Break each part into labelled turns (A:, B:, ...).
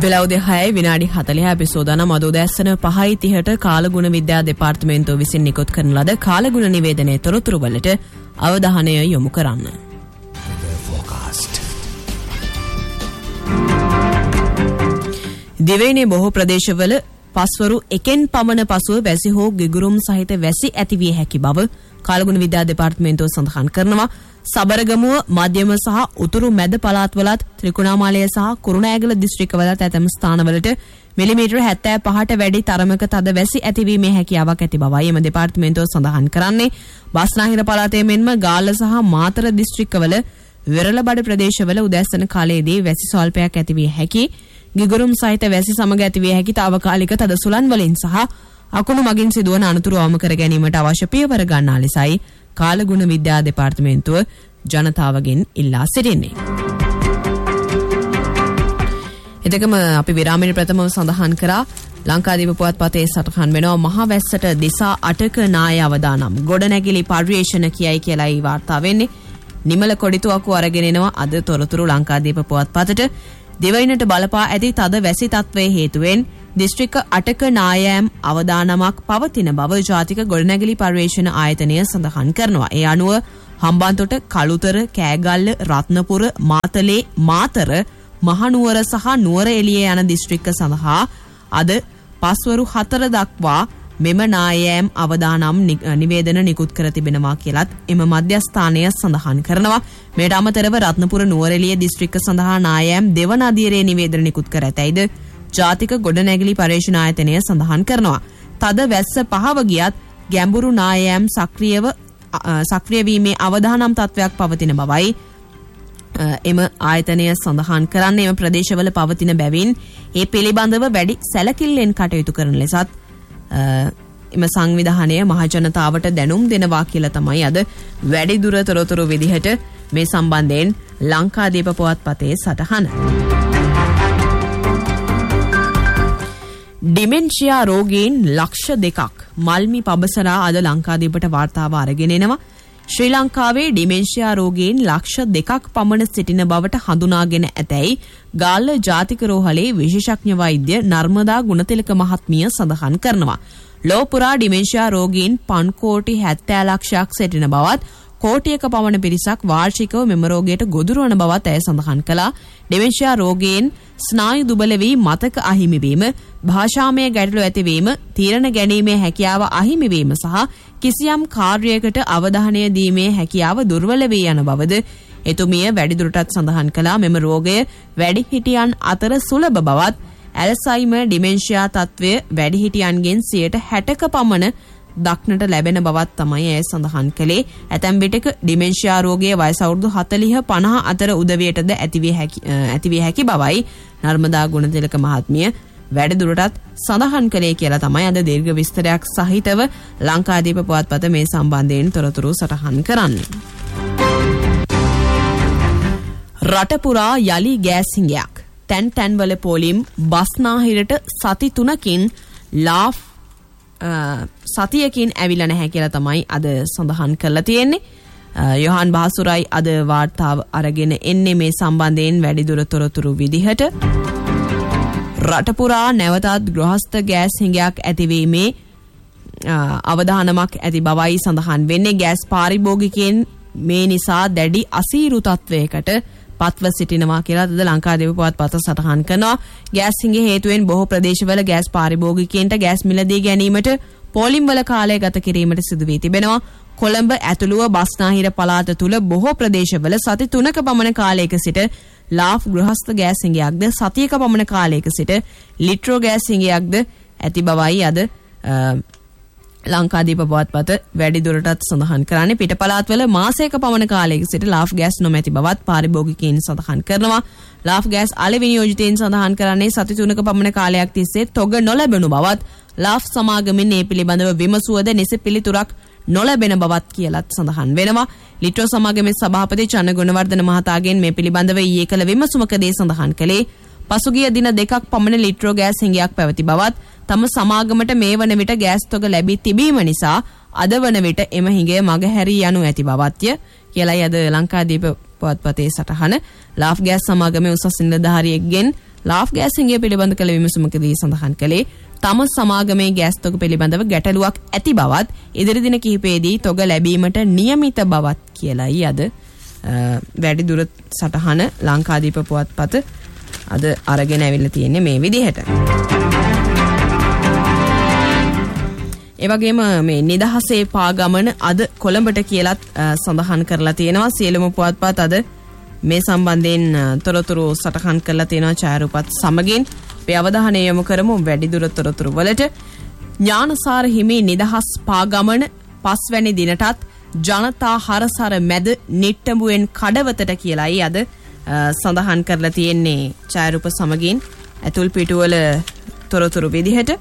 A: වෙලවුද 6 විනාඩි 40 එපිසෝඩන මදෝදෑසන 5:30ට කාලගුණ විද්‍යා දෙපාර්තමේන්තුව විසින් නිකුත් කරන ලද කාලගුණ නිවේදනයේ තොරතුරු වලට අවධානය යොමු කරන්න. දිවයිනේ බොහෝ ප්‍රදේශවල පස්වරු එකෙන් පමණ පසුව වැසි හෝ ගිගුරුම් සහිත වැසි ඇතිවිය හැකි බව කාලගුණ විද්‍යා දෙපාර්තමේන්තුව සඳහන් කරනවා. සබරගමුව මධ්‍යම සහ උතුරු මැද පළාත්වලත් ත්‍රිකුණාමාලය සහ කුරුණෑගල දිස්ත්‍රික්කවලත් ඇතැම් ස්ථානවලට මිලිමීටර් 75ට වැඩි තරමක තද වැසි ඇතිවීමේ හැකියාවක් ඇති බවයි එම දෙපාර්තමේන්තුව සඳහන් කරන්නේ. බස්නාහිර පළාතේ මෙන්ම ගාල්ල සහ මාතර දිස්ත්‍රික්කවල වෙරළබඩ ප්‍රදේශවල උදැස්සන කාලයේදී වැසි ස්වල්පයක් ඇතිවිය හැකි. ගිගුරුම් සහිත වැසි සමග ඇතිවිය හැකි తాවකාලික තද සුළං වලින් සහ අකුණු මගින් සිදුවන අනතුරු අවම කර ගැනීමට අවශ්‍ය පියවර ගන්නා ලෙසයි කාලගුණ විද්‍යා දෙපාර්තමේන්තුව ජනතාවගෙන් ඉල්ලා සිටින්නේ. එතකම අපි විරාමයේ ප්‍රථමව සඳහන් කරා ලංකාදීප පුවත්පතේ සටහන් වෙනවා මහා වැස්සට දිසා 8ක නාය අවදානම් ගොඩනැගිලි පර්යේෂණ කියයි කියලායි වාර්තා වෙන්නේ. නිමල කොඩිතුවක්කු අරගෙන එනවා අද තොරතුරු ලංකාදීප පුවත්පතට. දෙවයිනට බලපා ඇති තද වැසි තත්වයේ හේතුවෙන් දිස්ත්‍රික්ක 8ක නායෑම් අවදානමක් පවතින බව ජාතික ගොඩනැගිලි පර්යේෂණ ආයතනය සඳහන් කරනවා. ඒ අනුව හම්බන්තොට, කළුතර, කෑගල්ල, රත්නපුර, මාතලේ, මාතර, මහනුවර සහ නුවර එළිය යන දිස්ත්‍රික්ක සඳහා අද පස්වරු 4 දක්වා මෙම නායෑම් අවදානම් නිවේදන නිකුත් කර තිබෙනවා කියලත් එම මධ්‍යස්ථානය සඳහන් කරනවා. මේට අමතරව රත්නපුර නුවර එළිය දිස්ත්‍රික්ක සඳහා නායෑම් දෙවන අදියරේ නිවේදන නිකුත් කර ඇතැයිද ජාතික ගොඩනැගිලි පර්යේෂණ ආයතනය සඳහන් කරනවා. තද වැස්ස පහව ගියත් ගැඹුරු නායෑම් සක්‍රිය වීමේ අවදානම් තත්වයක් පවතින බවයි එම ආයතනය සඳහන් කරන්නේ. එම ප්‍රදේශවල පවතින බැවින් ඒ පිළිබඳව වැඩි සැලකිල්ලෙන් කටයුතු කරන ලෙසත් එම සංවිධානය මහජනතාවට දැනුම් දෙනවා කියලා තමයි අද වැඩිදුර තොරතුරු විදිහට මේ සම්බන්ධයෙන් ලංකාදීප පුවත්පතේ සටහන. ඩිමෙන්ෂියා රෝගීන් ලක්ෂ 2ක් මල්මි පබසරා අද ලංකාදීපට වාර්තාව අරගෙන එනවා. ශ්‍රී ලංකාවේ ඩිමෙන්ෂියා රෝගීන් ලක්ෂ 2ක් පමණ සිටින බවට හඳුනාගෙන ඇතැයි ගාල්ල ජාතික රෝහලේ විශේෂඥ වෛද්‍ය නර්මදා ගුණතිලක මහත්මිය සඳහන් කරනවා. ලෝපුරා ඩිමෙන්ෂියා රෝගීන් 5 කෝටි 70 ලක්ෂයක් සිටින බවත් කෝටියක පමණ පිරිසක් වාර්ෂිකව මෙම රෝගයට ගොදුරු වන බවත් ඇය සඳහන් කළා. ඩිමෙන්ෂියා රෝගීන් ස්නායු දුබල වී මතක අහිමි වීම, භාෂාමය ගැටලු ඇතිවීම, තීරණ ගැනීමේ හැකියාව අහිමි වීම සහ කිසියම් කාර්යයකට අවධානය දීමේ හැකියාව දුර්වල වී යන බවද එතුමිය වැඩිදුරටත් සඳහන් කළා. මෙම රෝගය වැඩිහිටියන් අතර සුලභ බවත් ඇල්සයිමර් ඩිමෙන්ෂියා තත්වය වැඩිහිටියන්ගෙන් 60%ක පමණ දක්නට ලැබෙන බවත් තමයි ඇය සඳහන් කළේ. ඇතැම් විටක ඩිමෙන්ෂියා රෝගයේ වයස අවුරුදු 40-50 අතර උදවියටද ඇතිවිය හැකි බවයි නර්මදා ගුණතිලක මහත්මිය වැඩිදුරටත් සඳහන් කළේ කියලා තමයි අද දීර්ඝ විස්තරයක් සහිතව ලංකාදීප පුවත්පත මේ සම්බන්ධයෙන් තොරතුරු සටහන් කරන්නේ. රට පුරා යලි ගෑස් හිඟයක්. තැන්වල පොලිම් බස්නාහිරට සති 3කින් ලාෆ් සතියකින් ඇවිල්ලා නැහැ කියලා තමයි අද සඳහන් කරලා තියෙන්නේ. යොහන් බහසුරයි අද වාර්තාව අරගෙන එන්නේ මේ සම්බන්ධයෙන් වැඩිදුර තොරතුරු විදිහට. රටපුරා නැවතත් ගෘහස්ත ගෑස් හිඟයක් ඇතිවීමේ අවධානමක් ඇති බවයි සඳහන් වෙන්නේ. ගෑස් පාරිභෝගිකයන් මේ නිසා දැඩි අසීරු තත්වයකට පත්ව සිටිනවා කියලා අද ලංකාදීප පුවත්පත සටහන් කරනවා. ගෑස් හිඟේ හේතුවෙන් බොහෝ ප්‍රදේශවල ගෑස් පාරිභෝගිකයන්ට ගෑස් මිලදී ගැනීමට පෝලිම් වල කාලය ගත කිරීමට සිදු වී තිබෙනවා. කොළඹ ඇතුළුව බස්නාහිර පළාත තුල බොහෝ ප්‍රදේශවල සති 3ක පමණ කාලයක සිට ලාෆ් ගෘහස්ත ගෑස් හිඟයක්ද සතියක පමණ කාලයක සිට ලිට්‍රෝ ගෑස් හිඟයක්ද ඇති බවයි අද ලංකාදීප පුවත්පත වැඩිදුරටත් සඳහන් කරන්නේ. පිට පළාත්වල මාසයක පමණ කාලයක සිට ලාෆ් ගෑස් නොමැති බවත් පාරිභෝගිකයන් සඳහන් කරනවා. ලාෆ් ගෑස් අල විනියෝජිතයින් සඳහන් කරන්නේ සති 3ක පමණ කාලයක් තිස්සේ තොග නොලැබුණු බවත් ලාෆ් සමාගමෙන් මේ පිළිබඳව විමසුවද නිසි පිළිතුරක් නොලැබෙන බවත් කියලත් සඳහන් වෙනවා. ලිට්‍රෝ සමාගමේ සභාපති චන්න ගුණවර්ධන මහතාගෙන් මේ පිළිබඳව ඊයේ කළ විමසුමකදී සඳහන් කළේ පසුගිය දින 2ක් පමණ ලිට්‍රෝ ගෑස් හිඟයක් පැවති බවත් තම සමාගමට මේ වන විට ගෑස් තොග ලැබී තිබීම නිසා අද වන විට එම හිඟය මගහැරී යනු ඇති බවත්ය කියලායි අද ලංකාදීප පුවත්පතේ සටහන. ලාෆ් ගෑස් සමාගමේ උසස් නිලධාරියෙක්ගෙන් ලාෆ් ගෑස් හිඟය පිළිබඳ කළ විමසුමකදී සඳහන් කළේ තම සමාගමේ ගෑස් තොග පිළිබඳව ගැටලුවක් ඇති බවත් ඉදිරි දින කිහිපයේදී තොග ලැබීමට නියමිත බවත් කියලායි අද වැඩිදුර සටහන ලංකාදීප පුවත්පත අද අරගෙන ඇවිල්ලා තියෙන්නේ මේ විදිහට. ඒ වගේම මේ නිදහසේ පාගමන අද කොළඹට කියලාත් සඳහන් කරලා තියෙනවා. සියලුම පුවත්පත් අද මේ සම්බන්ධයෙන් තොරතුරු සටහන් කරලා තියෙනවා ඡායාරූපත් සමගින්. අපි අවධානය යොමු කරමු වැඩිදුර තොරතුරු වලට. ඥානසාර හිමි නිදහස් පාගමන පස්වැනි දිනටත් ජනතා හරසර මැද නිට්ටඹුවෙන් කඩවතට කියලායි අද සඳහන් කරලා තියෙන්නේ ඡායාරූප සමගින් ඇතුල් පිටුවල තොරතුරු විදිහට.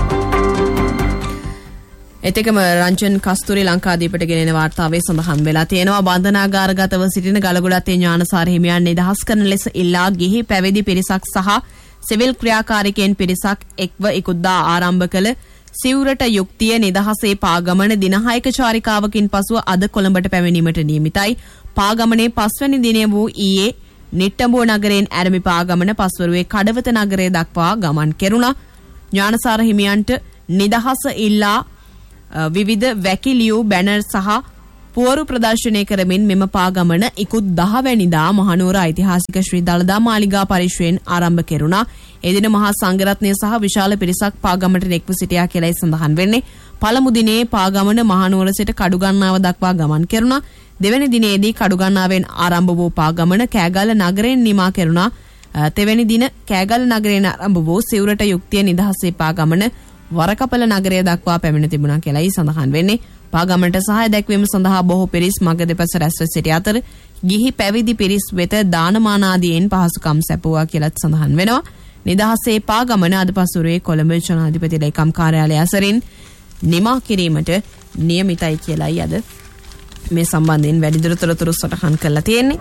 A: එතකම රංජන් කස්තුරි ලංකාදීපට ගෙනෙන වාර්තාවේ සඳහන් වෙලා තියෙනවා බන්ධනාගාරගතව සිටින ගලගොඩත්තේ ඥානසාර හිමියන් නිදහස් කරන ලෙස ඉල්ලා ගිහි පැවිදි පිරිසක් සහ සිවිල් ක්‍රියාකාරිකයන් පිරිසක් එක්ව ඉකුද්දා ආරම්භ කළ සිවුරට යුක්තිය නිදහසේ පාගමන දින 6ක චාරිකාවකින් පසුව අද කොළඹට පැමිණීමට නියමිතයි. පාගමනේ 5 වැනි දිනය වූ ඊයේ නිට්ටඹුව නගරයෙන් ආරම්භ පාගමන පස්වරුවේ කඩවත නගරය දක්වා ගමන් කෙරුණා. ඥානසාර හිමියන්ට නිදහස ඉල්ලා විවිධ වැකිලියු බැනර් සහ පුවරු ප්‍රදර්ශනය කරමින් මෙම පාගමන ඉකුත් 10 වැනිදා මහනුවර ඓතිහාසික ශ්‍රී දළදා මාලිගා පරිශ්‍රයෙන් ආරම්භ කෙරුණා. එදින මහා සංඝරත්නය සහ විශාල පිරිසක් පාගමනට එක්ව සිටියා කියලායි සඳහන් වෙන්නේ. පළමු දිනේ පාගමන මහනුවර සිට කඩුගන්නාව දක්වා ගමන් කෙරුණා. දෙවැනි දිනේදී කඩුගන්නාවෙන් ආරම්භ වූ පාගමන කෑගල්ල නගරයෙන් නිමා කෙරුණා. තෙවැනි දින කෑගල්ල නගරයෙන් ආරම්භ වූ සිවුරට යුක්තිය නිදහසේ පාගමන වරකපල නගරය දක්වා පැමිණ තිබුණා කියලායි සඳහන් වෙන්නේ. පාගමනට සහාය දැක්වීම සඳහා බොහෝ පිරිස් මග දෙපස රැස්ව සිටි අතර ගිහි පැවිදි පිරිස් වෙත දානමාන ආදීන් පහසුකම් සැපුවා කියලාත් සඳහන් වෙනවා. නිදහසේ පාගමන අද පසුරුවේ කොළඹ ජනාධිපති ලේකම් කාර්යාලය අසරින් නිමා කිරීමට නියමිතයි කියලායි අද මේ සම්බන්ධයෙන් වැඩිදුර තොරතුරු සටහන් කරලා තියෙන්නේ.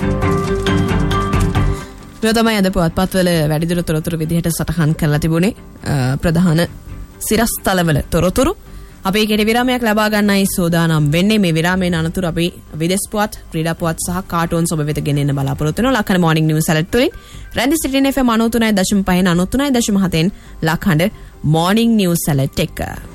A: මේ තමයි අද පුවත්පත්වල වැඩිදුර තොරතුරු විදිහට සටහන් කරලා තිබුණේ ප්‍රධාන සිරස්තලවල තොරතුරු. අපි කෙටි විරාමයක් ලබා ගන්නයි සෝදානම් වෙන්නේ. මේ විරාමයෙන් අනතුරු අපි විදේශ පුවත්, ක්‍රීඩා පුවත් සහ කාටුන් ඔබ වෙත ගෙනෙන්න බලාපොරොත්තු වෙනවා. ලක්හඬ මොර්නිං නිවුස් ඇලර්ට් තුලින් රැඳි සිටින FM 93.5 93.7 ලක්හඬ මොර්නිං නිවුස් ඇලර්ට් එක.